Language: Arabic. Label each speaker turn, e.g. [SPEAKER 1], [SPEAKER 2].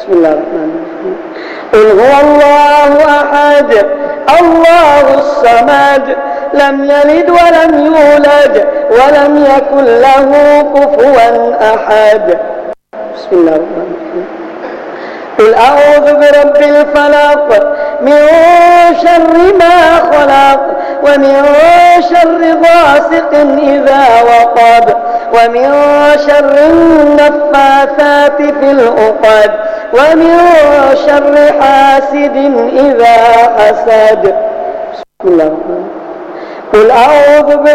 [SPEAKER 1] بسم الله الرحمن الرحيم. قل هو الله أحد الله الصمد لم يلد ولم يولد ولم يكن له كفوا أحد. بسم الله الرحمن الرحيم. قل أعوذ برب الفلق من شر ما خلق ومن شر غاسق إذا وقب ومن شر النفاثات في العقد ومن شر حاسد إذا حسد. بسم الله الرحمن الرحيم. قل أعوذ